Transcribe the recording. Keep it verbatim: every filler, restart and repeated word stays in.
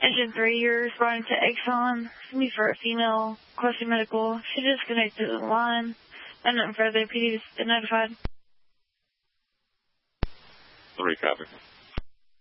Engine three, you're responding to Exxon. It's me for a female, requesting medical. She disconnected the line. And nothing further, P D's been notified. Three, copy.